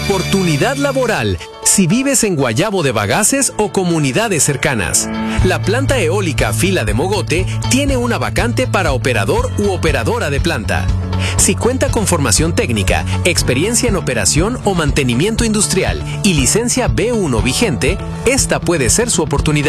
Oportunidad laboral. Si vives en Guayabo de Bagaces o comunidades cercanas. La planta eólica Fila de Mogote tiene una vacante para operador u operadora de planta. Si cuenta con formación técnica, experiencia en operación o mantenimiento industrial y licencia B1 vigente, esta puede ser su oportunidad.